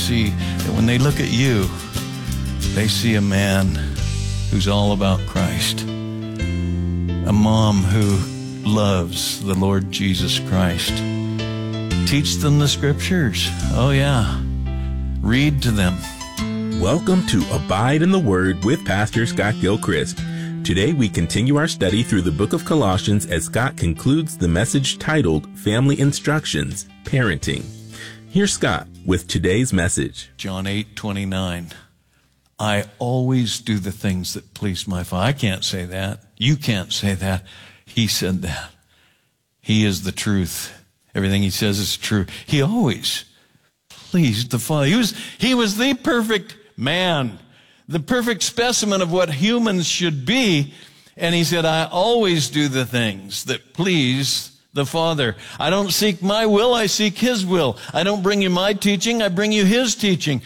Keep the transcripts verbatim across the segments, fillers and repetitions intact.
see that when they look at you, they see a man who's all about Christ. A mom who loves the Lord Jesus Christ. Teach them the scriptures. Oh yeah. Read to them. Welcome to Abide in the Word with Pastor Scott Gilchrist. Today we continue our study through the book of Colossians as Scott concludes the message titled Family Instructions, Parenting. Here's Scott with today's message. John eight twenty-nine. I always do the things that please my Father. I can't say that. You can't say that. He said that. He is the truth. Everything he says is true. He always pleased the Father. He was, he was the perfect man, the perfect specimen of what humans should be. And he said, I always do the things that please the Father. I don't seek my will, I seek his will. I don't bring you my teaching, I bring you his teaching.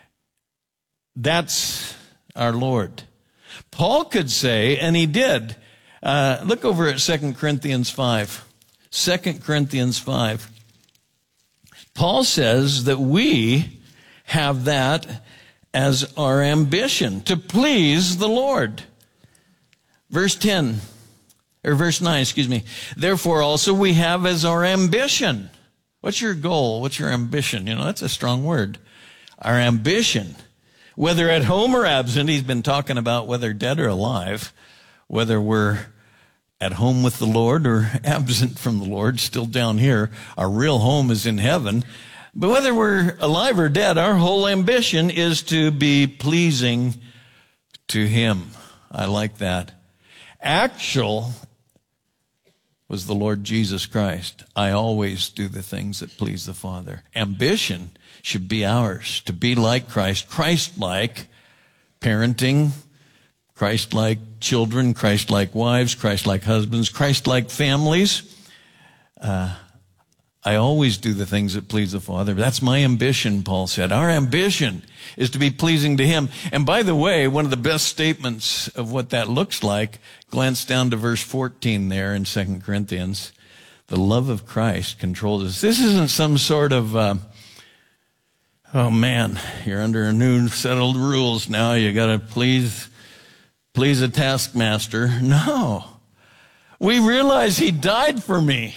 That's our Lord. Paul could say, and he did, uh, look over at Second Corinthians five. Second Corinthians five. Paul says that we have that as our ambition, to please the Lord. Verse ten, or verse nine, excuse me. Therefore also we have as our ambition. What's your goal? What's your ambition? You know, that's a strong word. Our ambition. Whether at home or absent, he's been talking about whether dead or alive, whether we're at home with the Lord or absent from the Lord, still down here. Our real home is in heaven. But whether we're alive or dead, our whole ambition is to be pleasing to him. I like that. Actual was the Lord Jesus Christ. I always do the things that please the Father. Ambition should be ours, to be like Christ, Christ-like parenting, Christ-like children, Christ-like wives, Christ-like husbands, Christ-like families. Uh, I always do the things that please the Father. That's my ambition, Paul said. Our ambition is to be pleasing to him. And by the way, one of the best statements of what that looks like, glance down to verse fourteen there in Second Corinthians. The love of Christ controls us. This isn't some sort of, uh, oh man, you're under a new settled rules now. You got to please, please a taskmaster. No. We realize he died for me.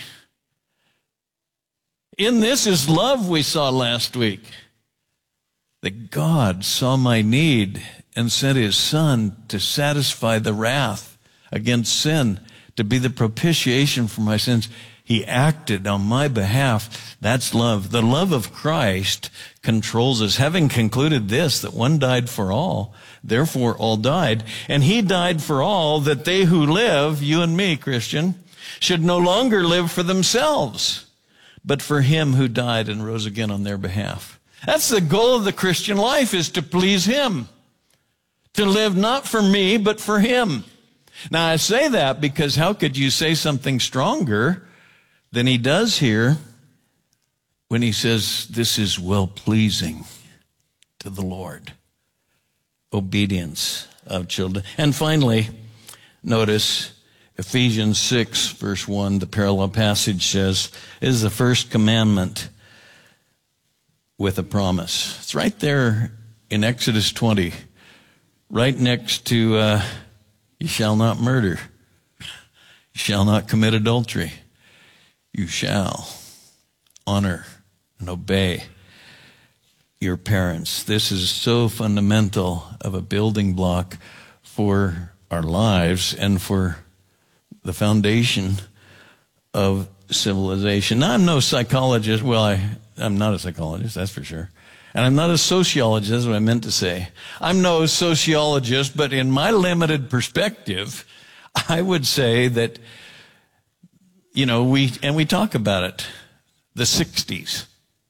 In this is love we saw last week. That God saw my need and sent his Son to satisfy the wrath against sin, to be the propitiation for my sins. He acted on my behalf. That's love. The love of Christ controls us. Having concluded this, that one died for all, therefore all died. And he died for all, that they who live, you and me, Christian, should no longer live for themselves, but for him who died and rose again on their behalf. That's the goal of the Christian life, is to please him. To live not for me, but for him. Now I say that because how could you say something stronger than he does here when he says this is well-pleasing to the Lord? Obedience of children. And finally, notice Ephesians six, verse one, the parallel passage says, is the first commandment with a promise. It's right there in Exodus twenty, right next to, uh, you shall not murder. You shall not commit adultery. You shall honor and obey your parents. This is so fundamental of a building block for our lives and for the foundation of civilization. Now, I'm no psychologist. Well, I, I'm not a psychologist, that's for sure. And I'm not a sociologist, that's what I meant to say. I'm no sociologist, but in my limited perspective, I would say that, you know, we, and we talk about it, the sixties,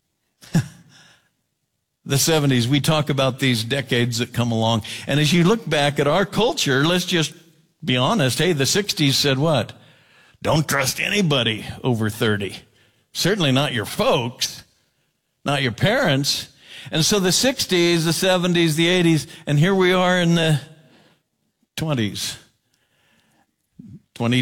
the seventies, we talk about these decades that come along. And as you look back at our culture, let's just be honest. Hey, the sixties said what? Don't trust anybody over thirty. Certainly not your folks, not your parents. And so the sixties, the seventies, the eighties, and here we are in the twenties, twenty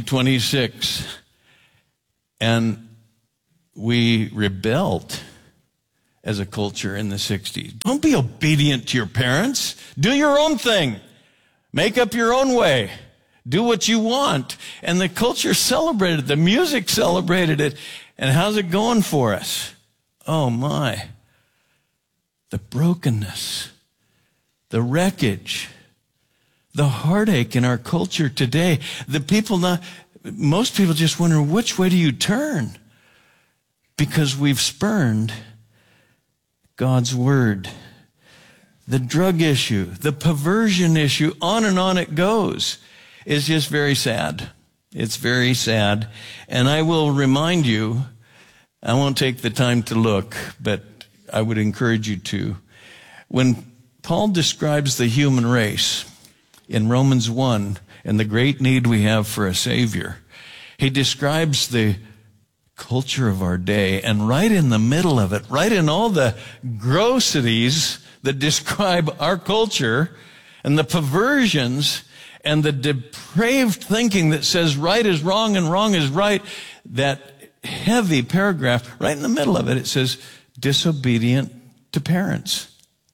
twenty-six. And we rebelled as a culture in the sixties. Don't be obedient to your parents. Do your own thing. Make up your own way. Do what you want. And the culture celebrated it. The music celebrated it. And how's it going for us? Oh my. The brokenness, the wreckage, the heartache in our culture today. The people not, most people just wonder, which way do you turn? Because we've spurned God's word. The drug issue, the perversion issue, on and on it goes. It's just very sad. It's very sad. And I will remind you, I won't take the time to look, but I would encourage you to. When Paul describes the human race in Romans one and the great need we have for a Savior, he describes the culture of our day, and right in the middle of it, right in all the grossities that describe our culture and the perversions and the depraved thinking that says right is wrong and wrong is right, that heavy paragraph, right in the middle of it, it says, disobedient to parents.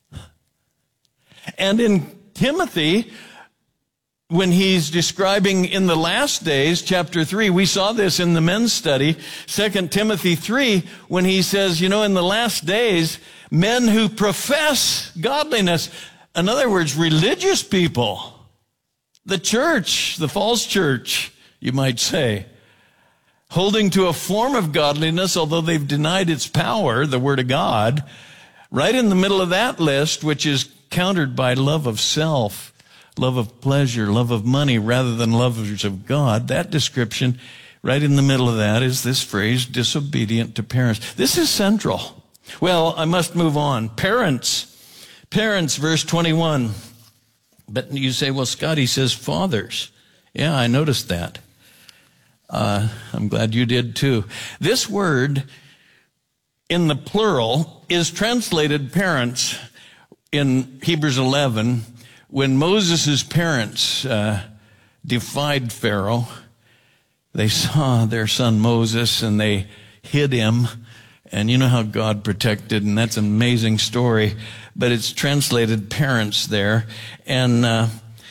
And in Timothy, when he's describing in the last days, chapter three, we saw this in the men's study, Second Timothy three, when he says, you know, in the last days, men who profess godliness, in other words, religious people, the church, the false church, you might say, holding to a form of godliness, although they've denied its power, the Word of God, right in the middle of that list, which is countered by love of self, love of pleasure, love of money, rather than lovers of God. That description, right in the middle of that, is this phrase, disobedient to parents. This is central. Well, I must move on. Parents. Parents, verse twenty-one. But you say, well, Scott, he says fathers. Yeah, I noticed that. Uh, I'm glad you did too. This word in the plural is translated parents in Hebrews eleven. When Moses' parents uh, defied Pharaoh, they saw their son Moses and they hid him. And you know how God protected, and that's an amazing story. But it's translated parents there. And uh,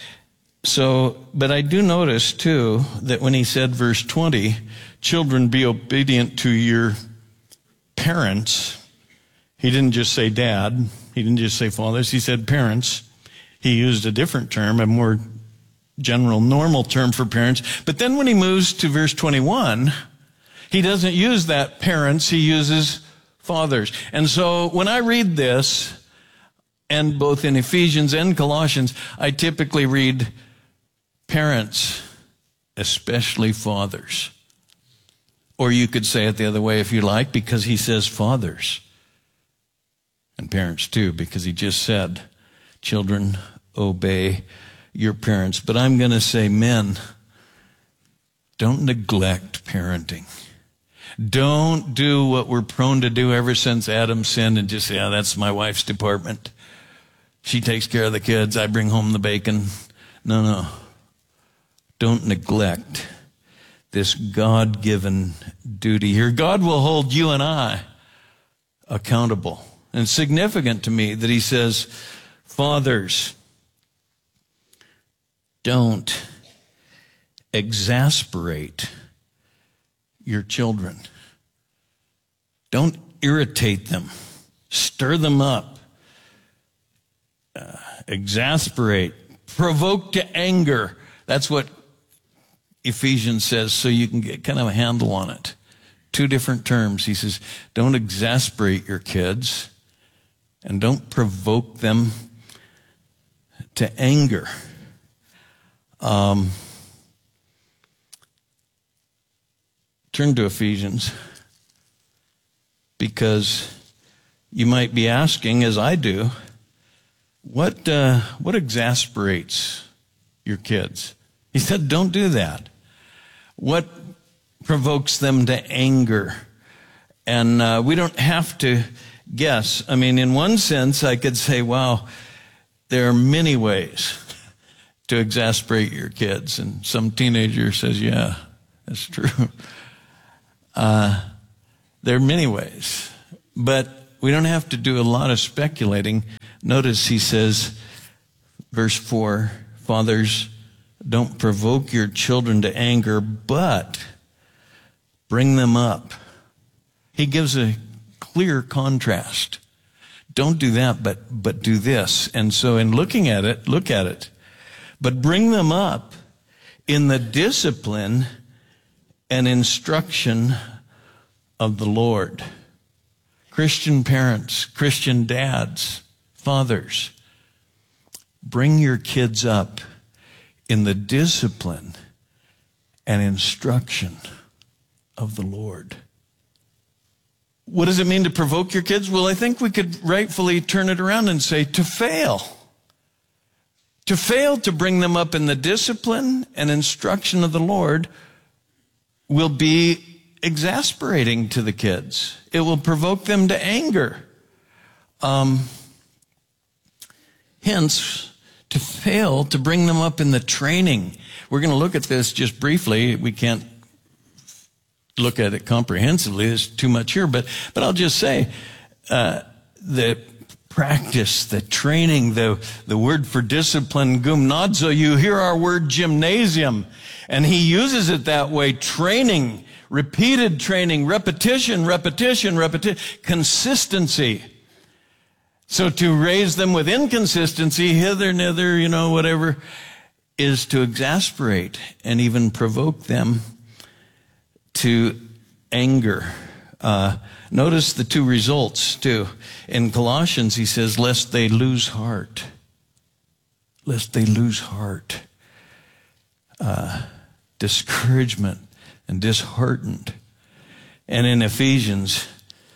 so, but I do notice too that when he said, verse twenty, children, be obedient to your parents, he didn't just say dad. He didn't just say fathers. He said parents. He used a different term, a more general, normal term for parents. But then when he moves to verse twenty-one, he doesn't use that parents, he uses fathers. And so when I read this, and both in Ephesians and Colossians, I typically read parents, especially fathers. Or you could say it the other way if you like, because he says fathers. And parents too, because he just said, children, obey your parents. But I'm going to say, men, don't neglect parenting. Don't do what we're prone to do ever since Adam sinned and just say, yeah, that's my wife's department. She takes care of the kids. I bring home the bacon. No, no. Don't neglect this God-given duty here. God will hold you and I accountable. And it's significant to me that he says, fathers, don't exasperate your children. Don't irritate them. Stir them up. Uh, exasperate. Provoke to anger. That's what Ephesians says, so you can get kind of a handle on it. Two different terms. He says, don't exasperate your kids and don't provoke them to anger. Um, turn to Ephesians, because you might be asking, as I do, what uh, what exasperates your kids? He said, don't do that. What provokes them to anger? And uh, we don't have to guess. I mean, in one sense, I could say, wow, there are many ways to exasperate your kids. And some teenager says, yeah, that's true. Uh, there are many ways. But we don't have to do a lot of speculating. Notice he says, verse four, fathers, don't provoke your children to anger, but bring them up. He gives a clear contrast. Don't do that, but, but do this. And so in looking at it, look at it. But bring them up in the discipline and instruction of the Lord. Christian parents, Christian dads, fathers, bring your kids up in the discipline and instruction of the Lord. What does it mean to provoke your kids? Well, I think we could rightfully turn it around and say to fail. To fail to bring them up in the discipline and instruction of the Lord will be exasperating to the kids. It will provoke them to anger. Um, hence, to fail to bring them up in the training. We're going to look at this just briefly. We can't look at it comprehensively. There's too much here, but but I'll just say uh, the practice, the training, the the word for discipline, gymnazo. You hear our word gymnasium, and he uses it that way. Training, repeated training, repetition, repetition, repetition, consistency. So to raise them with inconsistency, hither, nither, you know, whatever, is to exasperate and even provoke them to anger. Uh, notice the two results, too. In Colossians, he says, lest they lose heart. Lest they lose heart. Uh, discouragement and disheartened. And in Ephesians,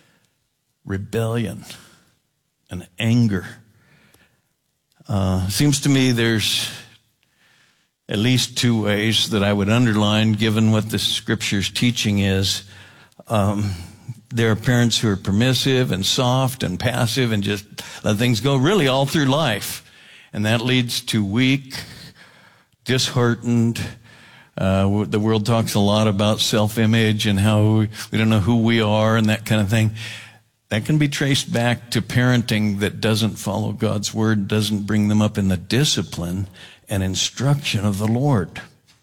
rebellion and anger. Uh, seems to me there's at least two ways that I would underline, given what the Scripture's teaching is. Um, there are parents who are permissive and soft and passive and just let things go really all through life. And that leads to weak, disheartened. Uh, the world talks a lot about self-image and how we, we don't know who we are and that kind of thing. That can be traced back to parenting that doesn't follow God's word, doesn't bring them up in the discipline and instruction of the Lord.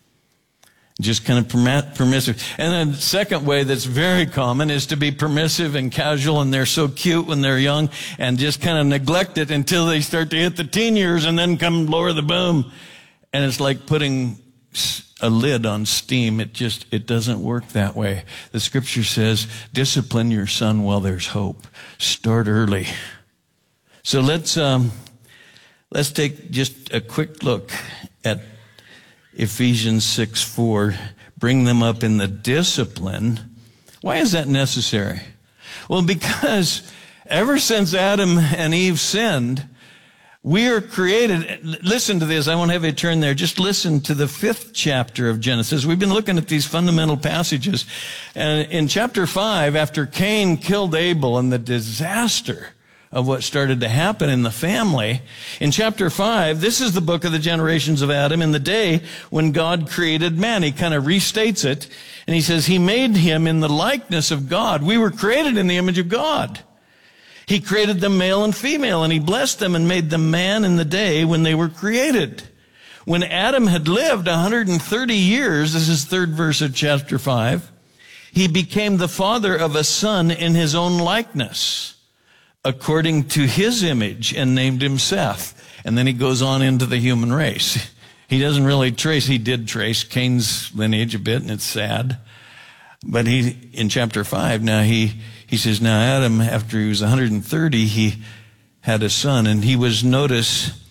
Just kind of permissive. And then the second way that's very common is to be permissive and casual, and they're so cute when they're young, and just kind of neglect it until they start to hit the teen years and then come lower the boom. And it's like putting a lid on steam. It just, it doesn't work that way. The Scripture says, discipline your son while there's hope. Start early. So let's, um, let's take just a quick look at Ephesians six four. Bring them up in the discipline. Why is that necessary? Well, because ever since Adam and Eve sinned, we are created. Listen to this. I won't have you turn there. Just listen to the fifth chapter of Genesis. We've been looking at these fundamental passages. And in chapter five, after Cain killed Abel and the disaster of what started to happen in the family, in chapter five, this is the book of the generations of Adam in the day when God created man. He kind of restates it. And he says, he made him in the likeness of God. We were created in the image of God. He created them male and female, and he blessed them and made them man in the day when they were created. When Adam had lived one hundred thirty years, this is third verse of chapter five, he became the father of a son in his own likeness, according to his image, and named him Seth. And then he goes on into the human race. He doesn't really trace, he did trace Cain's lineage a bit, and it's sad. But he, in chapter five, now he, he says, now Adam, after he was one hundred thirty, he had a son, and he was, notice,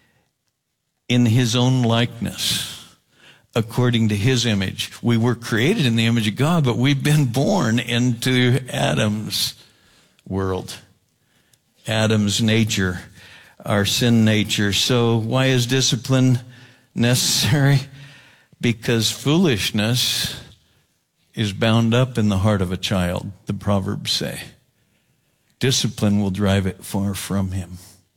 in his own likeness, according to his image. We were created in the image of God, but we've been born into Adam's world, Adam's nature, our sin nature. So why is discipline necessary? Because foolishness is bound up in the heart of a child, the Proverbs say. Discipline will drive it far from him.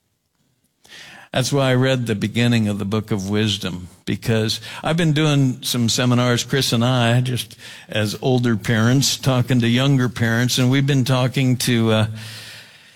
That's why I read the beginning of the book of Wisdom, because I've been doing some seminars, Chris and I, just as older parents, talking to younger parents, and we've been talking to uh,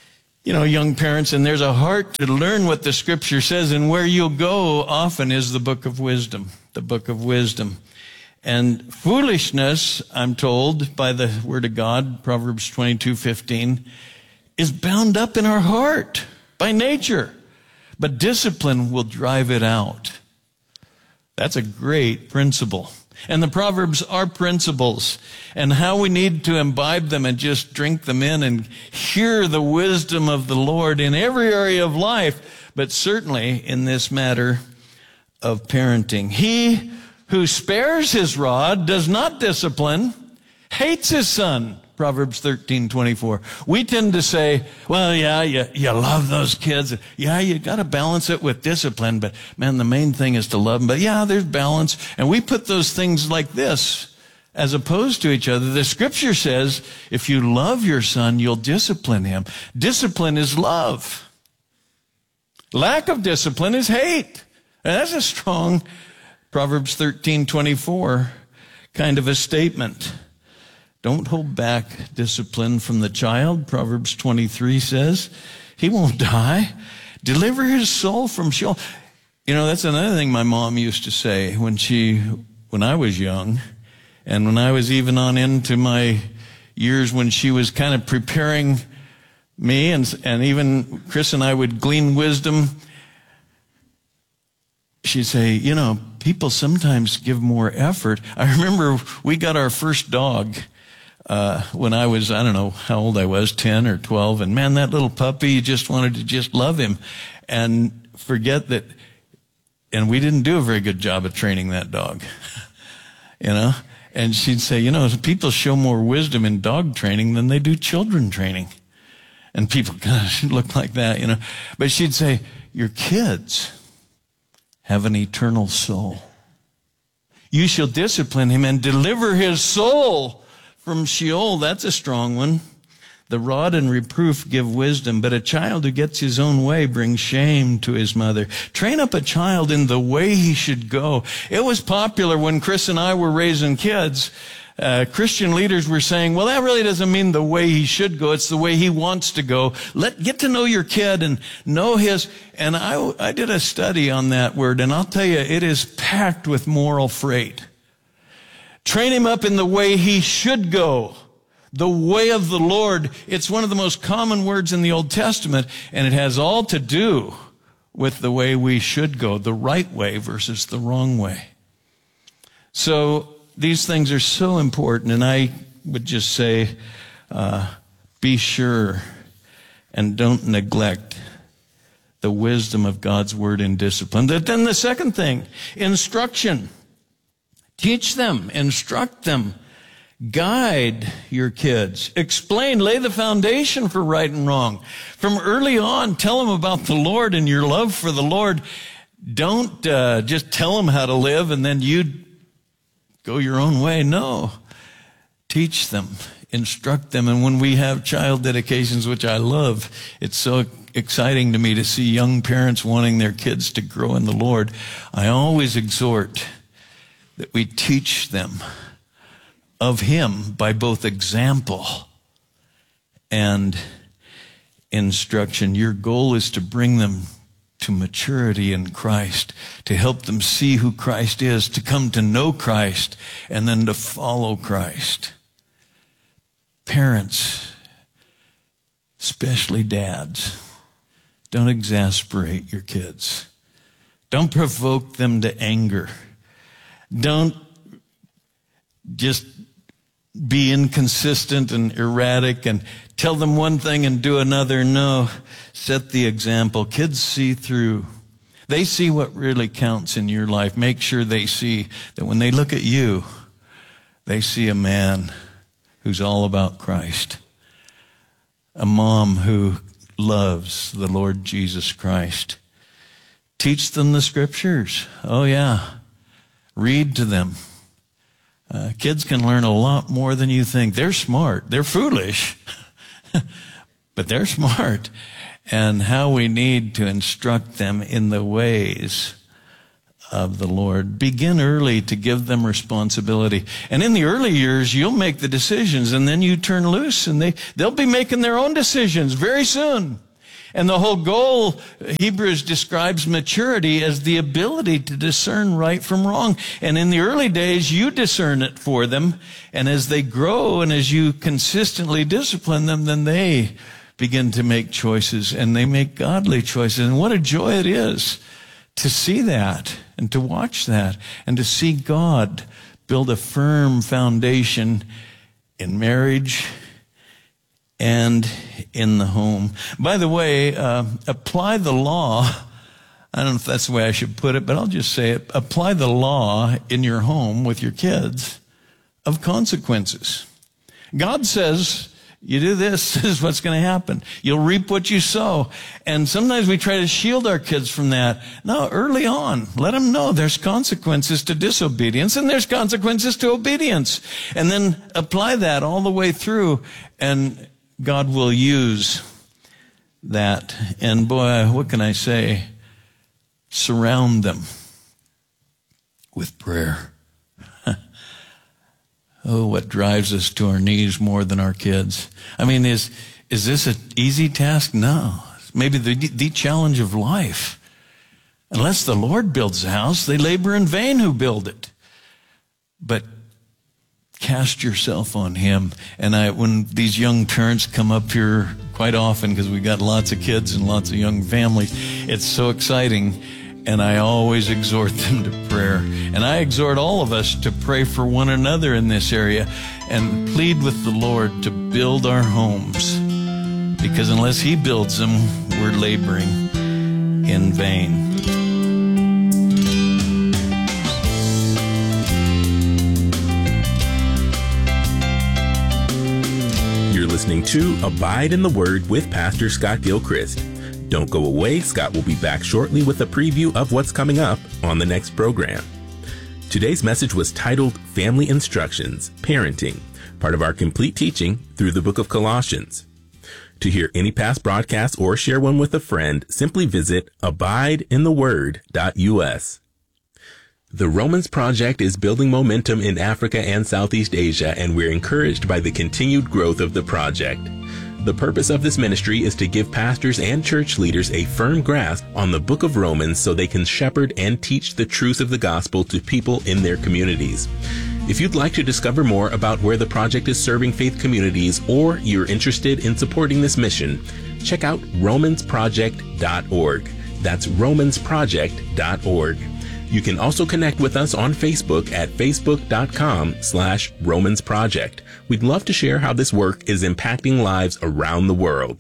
you know, young parents, and there's a heart to learn what the Scripture says, and where you'll go often is the book of wisdom, the book of wisdom. And foolishness, I'm told by the Word of God, Proverbs twenty-two fifteen, is bound up in our heart by nature, but discipline will drive it out. That's a great principle. And the Proverbs are principles, and how we need to imbibe them and just drink them in and hear the wisdom of the Lord in every area of life, but certainly in this matter of parenting. He who spares his rod does not discipline, hates his son. Proverbs thirteen twenty-four. We tend to say, well, yeah, you, you love those kids. Yeah, you got to balance it with discipline. But man, the main thing is to love them. But yeah, there's balance. And we put those things like this as opposed to each other. The Scripture says, if you love your son, you'll discipline him. Discipline is love. Lack of discipline is hate. And that's a strong Proverbs thirteen twenty-four kind of a statement. Don't hold back discipline from the child. Proverbs twenty-three says, he won't die. Deliver his soul from Sheol. You know, that's another thing my mom used to say when she, when I was young, and when I was even on into my years when she was kind of preparing me, and, and even Chris and I would glean wisdom. She'd say, you know, people sometimes give more effort. I remember we got our first dog Uh, when I was, I don't know how old I was, ten or twelve, and man, that little puppy, you just wanted to just love him and forget that, and we didn't do a very good job of training that dog, you know, and she'd say, you know, people show more wisdom in dog training than they do children training, and people kind of look like that, you know, but she'd say, your kids have an eternal soul. You shall discipline him and deliver his soul from Sheol. That's a strong one. The rod and reproof give wisdom, but a child who gets his own way brings shame to his mother. Train up a child in the way he should go. It was popular when Chris and I were raising kids. Uh, Christian leaders were saying, well, that really doesn't mean the way he should go. It's the way he wants to go. Let, get to know your kid and know his, and I, I did a study on that word, and I'll tell you, it is packed with moral freight. Train him up in the way he should go, the way of the Lord. It's one of the most common words in the Old Testament, and it has all to do with the way we should go, the right way versus the wrong way. So these things are so important, and I would just say, uh, be sure and don't neglect the wisdom of God's word in discipline. But then the second thing, instruction. Teach them, instruct them, guide your kids, explain, lay the foundation for right and wrong. From early on, tell them about the Lord and your love for the Lord. Don't uh, just tell them how to live and then you go your own way. No. Teach them, instruct them. And when we have child dedications, which I love, it's so exciting to me to see young parents wanting their kids to grow in the Lord. I always exhort that we teach them of him by both example and instruction. Your goal is to bring them to maturity in Christ, to help them see who Christ is, to come to know Christ, and then to follow Christ. Parents, especially dads, don't exasperate your kids. Don't provoke them to anger. Don't just be inconsistent and erratic and tell them one thing and do another. No, set the example. Kids see through. They see what really counts in your life. Make sure they see that when they look at you, they see a man who's all about Christ. A mom who loves the Lord Jesus Christ. Teach them the Scriptures. Oh, yeah. Read to them. Uh, kids can learn a lot more than you think. They're smart. They're foolish, but they're smart. And how we need to instruct them in the ways of the Lord. Begin early to give them responsibility. And in the early years, you'll make the decisions, and then you turn loose, and they, they'll be making their own decisions very soon. And the whole goal, Hebrews describes maturity as the ability to discern right from wrong. And in the early days, you discern it for them. And as they grow and as you consistently discipline them, then they begin to make choices, and they make godly choices. And what a joy it is to see that and to watch that and to see God build a firm foundation in marriage and in the home. By the way, uh, apply the law. I don't know if that's the way I should put it, but I'll just say it. Apply the law in your home with your kids of consequences. God says, you do this, this is what's going to happen. You'll reap what you sow. And sometimes we try to shield our kids from that. No, early on, let them know there's consequences to disobedience and there's consequences to obedience. And then apply that all the way through, and God will use that. And boy, what can I say? Surround them with prayer. Oh, what drives us to our knees more than our kids? I mean, is is this an easy task? No. Maybe the, the challenge of life. Unless the Lord builds the house, they labor in vain who build it. But cast yourself on Him. And I, when these young turns come up here quite often, because we got lots of kids and lots of young families, it's so exciting. And I always exhort them to prayer. And I exhort all of us to pray for one another in this area and plead with the Lord to build our homes. Because unless He builds them, we're laboring in vain. You're listening to Abide in the Word with Pastor Scott Gilchrist. Don't go away. Scott will be back shortly with a preview of what's coming up on the next program. Today's message was titled Family Instructions, Parenting, part of our complete teaching through the book of Colossians. To hear any past broadcasts or share one with a friend, simply visit abide in the word dot U S. The Romans Project is building momentum in Africa and Southeast Asia, and we're encouraged by the continued growth of the project. The purpose of this ministry is to give pastors and church leaders a firm grasp on the book of Romans so they can shepherd and teach the truth of the gospel to people in their communities. If you'd like to discover more about where the project is serving faith communities, or you're interested in supporting this mission, check out romans project dot org. That's romans project dot org. You can also connect with us on Facebook at facebook.com slash Romans Project. We'd love to share how this work is impacting lives around the world.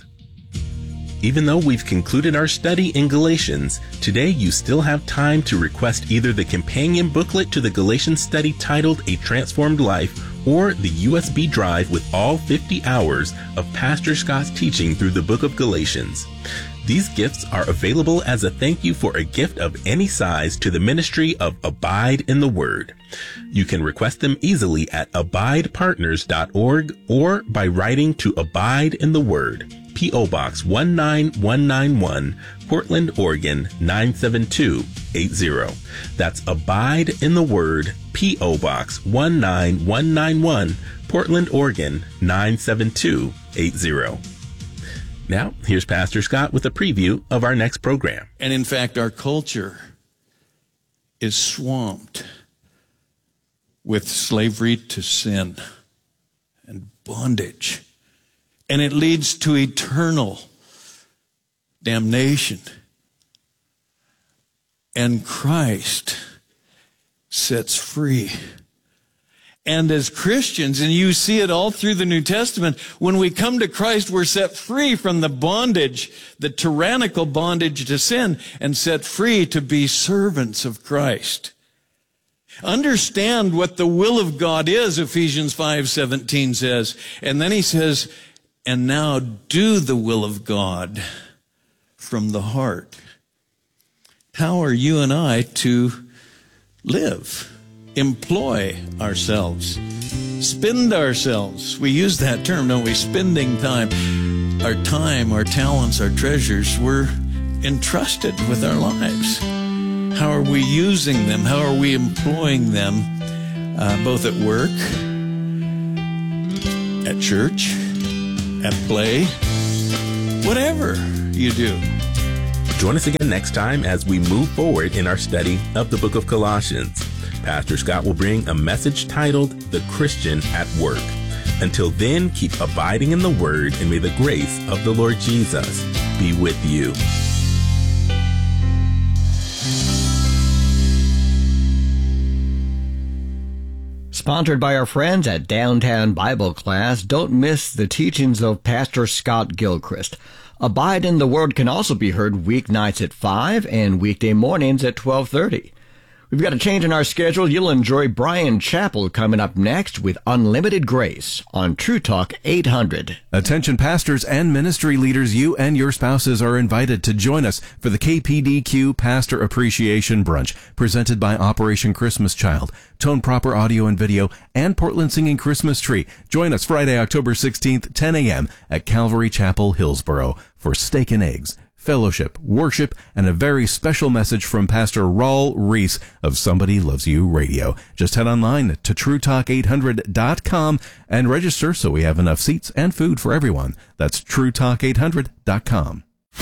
Even though we've concluded our study in Galatians, today you still have time to request either the companion booklet to the Galatians study titled A Transformed Life, or the U S B drive with all fifty hours of Pastor Scott's teaching through the book of Galatians. These gifts are available as a thank you for a gift of any size to the ministry of Abide in the Word. You can request them easily at abide partners dot org or by writing to Abide in the Word, P O Box one nine one nine one, Portland, Oregon nine seven two eight zero. That's Abide in the Word, P O Box one nine one nine one, Portland, Oregon nine seven two eight zero. Now, here's Pastor Scott with a preview of our next program. And in fact, our culture is swamped with slavery to sin and bondage. And it leads to eternal damnation. And Christ sets free. And as Christians, and you see it all through the New Testament, when we come to Christ, we're set free from the bondage, the tyrannical bondage to sin, and set free to be servants of Christ. Understand what the will of God is, Ephesians five seventeen says. And then he says, and now do the will of God from the heart. How are you and I to live? Employ ourselves, spend ourselves. We use that term, don't we? Spending time. Our time, our talents, our treasures, we're entrusted with our lives. How are we using them? How are we employing them, uh, both at work, at church, at play, whatever? you do. Join us again next time as we move forward in our study of the book of Colossians. Pastor Scott will bring a message titled The Christian at Work. Until then, keep abiding in the Word, and may the grace of the Lord Jesus be with you. Sponsored by our friends at Downtown Bible Class, don't miss the teachings of Pastor Scott Gilchrist. Abide in the Word can also be heard weeknights at five and weekday mornings at twelve thirty. We've got a change in our schedule. You'll enjoy Brian Chappell coming up next with Unlimited Grace on True Talk eight hundred. Attention pastors and ministry leaders, you and your spouses are invited to join us for the K P D Q Pastor Appreciation Brunch, presented by Operation Christmas Child, Tone Proper Audio and Video, and Portland Singing Christmas Tree. Join us Friday, October sixteenth, ten a.m. at Calvary Chapel, Hillsboro for steak and eggs, fellowship, worship, and a very special message from Pastor Raul Reese of Somebody Loves You Radio. Just head online to true talk eight hundred dot com and register so we have enough seats and food for everyone. That's true talk eight hundred dot com.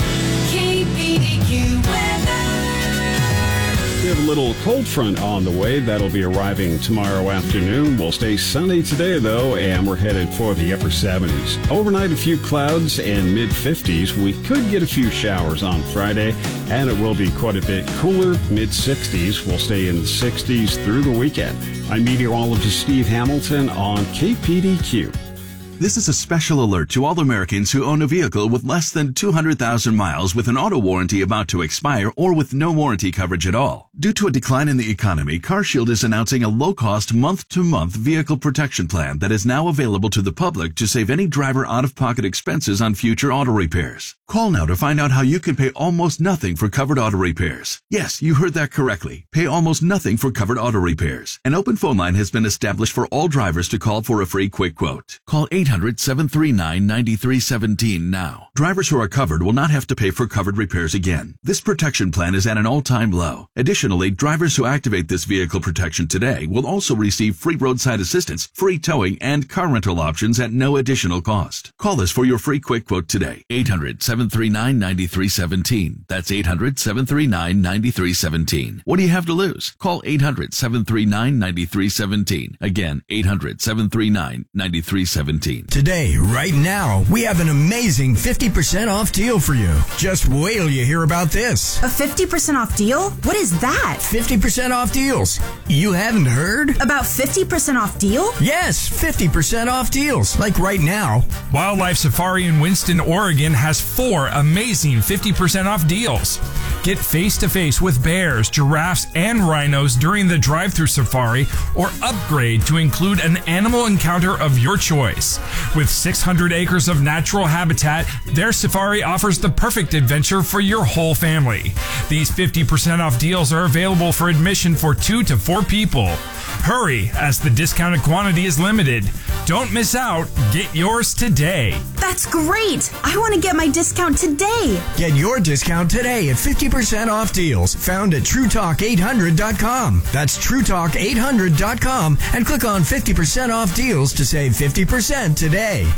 We have a little cold front on the way that'll be arriving tomorrow afternoon. We'll stay sunny today, though, and we're headed for the upper seventies. Overnight, a few clouds and mid-fifties. We could get a few showers on Friday, and it will be quite a bit cooler, mid-sixties. We'll stay in the sixties through the weekend. I'm meteorologist Steve Hamilton on K P D Q. This is a special alert to all Americans who own a vehicle with less than two hundred thousand miles with an auto warranty about to expire or with no warranty coverage at all. Due to a decline in the economy, CarShield is announcing a low-cost month-to-month vehicle protection plan that is now available to the public to save any driver out-of-pocket expenses on future auto repairs. Call now to find out how you can pay almost nothing for covered auto repairs. Yes, you heard that correctly. Pay almost nothing for covered auto repairs. An open phone line has been established for all drivers to call for a free quick quote. Call eight hundred, seven three nine, nine three one seven now. Drivers who are covered will not have to pay for covered repairs again. This protection plan is at an all-time low. Additionally, drivers who activate this vehicle protection today will also receive free roadside assistance, free towing, and car rental options at no additional cost. Call us for your free quick quote today. eight hundred, seven three nine, nine three one seven. That's eight hundred, seven three nine, nine three one seven. What do you have to lose? Call eight hundred, seven three nine, nine three one seven. Again, eight hundred, seven three nine, nine three one seven. Today, right now, we have an amazing fifty percent off deal for you. Just wait till you hear about this. A fifty percent off deal? What is that? fifty percent off deals. You haven't heard? About fifty percent off deal? Yes, fifty percent off deals. Like right now. Wildlife Safari in Winston, Oregon has four amazing fifty percent off deals. Get face-to-face with bears, giraffes, and rhinos during the drive-thru safari, or upgrade to include an animal encounter of your choice. With six hundred acres of natural habitat, their safari offers the perfect adventure for your whole family. These fifty percent off deals are available for admission for two to four people. Hurry, as the discounted quantity is limited. Don't miss out. Get yours today. That's great. I want to get my discount today. Get your discount today at fifty percent off deals found at true talk eight hundred dot com. That's true talk eight hundred dot com and click on fifty percent off deals to save fifty percent today.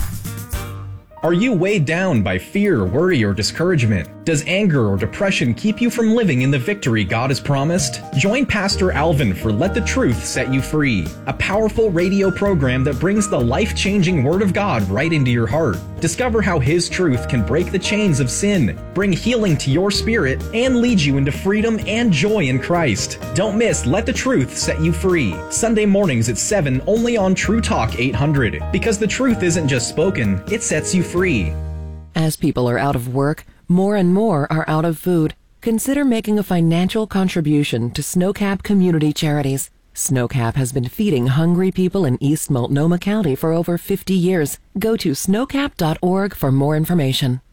Are you weighed down by fear, worry, or discouragement? Does anger or depression keep you from living in the victory God has promised? Join Pastor Alvin for Let the Truth Set You Free, a powerful radio program that brings the life-changing Word of God right into your heart. Discover how His truth can break the chains of sin, bring healing to your spirit, and lead you into freedom and joy in Christ. Don't miss Let the Truth Set You Free, Sunday mornings at seven only on True Talk eight hundred. Because the truth isn't just spoken, it sets you free. As people are out of work, more and more are out of food. Consider making a financial contribution to Snowcap Community Charities. Snowcap has been feeding hungry people in East Multnomah County for over fifty years. Go to snowcap dot org for more information.